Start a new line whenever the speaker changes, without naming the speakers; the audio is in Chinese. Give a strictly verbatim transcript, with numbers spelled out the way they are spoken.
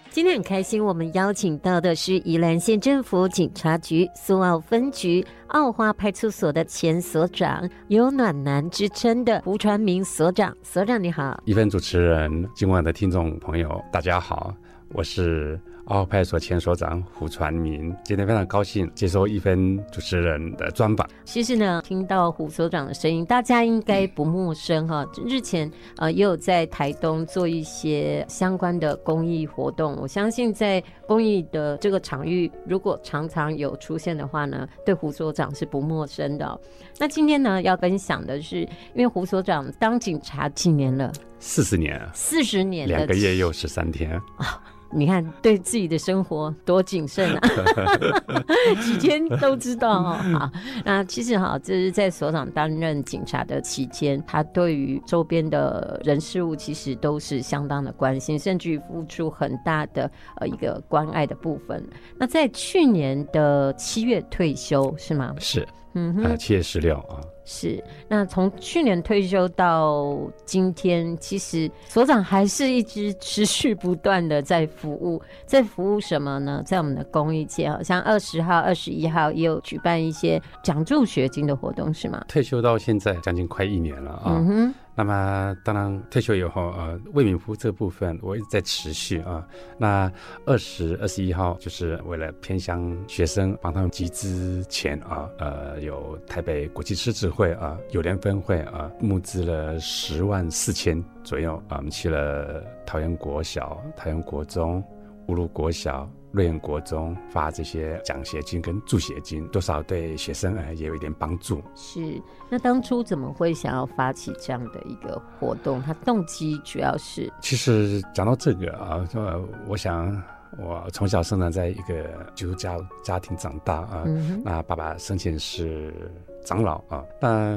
今天很开心，我们邀请到的是宜兰县政府警察局苏澳分局澳花派出所的前所长，有暖男之称的胡传明所长。所长你好。
一分主持人，今晚的听众朋友大家好，我是澳派出所前所长胡传明，今天非常高兴接受一分主持人的专访。
其实呢，听到胡所长的声音，大家应该不陌生哈。日前呃也有在台东做一些相关的公益活动，我相信在公益的这个场域，如果常常有出现的话呢，对胡所长是不陌生的哦。那今天呢，要分享的是，因为胡所长当警察几年了？
四十年，
四十年，
两个月又十三天
啊。你看对自己的生活多谨慎啊几天都知道哦。好，那其实哈，这是在所长担任警察的期间，他对于周边的人事物其实都是相当的关心，甚至于付出很大的呃一个关爱的部分。那在去年的七月退休是吗？
是，
嗯哼，
呃、七月十六啊。
是，那从去年退休到今天，其实所长还是一直持续不断的在服务，在服务什么呢？在我们的公益界，好像二十号、二十一号也有举办一些奖助学金的活动，是吗？
退休到现在将近快一年了啊。嗯哼。那么当然退休以后呃为民服务这部分我一直在持续啊。那二十二十一号就是为了偏乡学生帮他们集资钱啊，呃有台北国际狮子会啊友联分会啊募资了十万四千左右啊，我们去了桃园国小、桃园国中、乌鲁国小、瑞园国中发这些奖学金跟助学金，多少对学生呃也有一点帮助。
是，那当初怎么会想要发起这样的一个活动？它动机主要是……
其实讲到这个啊，呃，我想我从小生长在一个基督教家庭长大啊，嗯、那爸爸生前是长老啊，那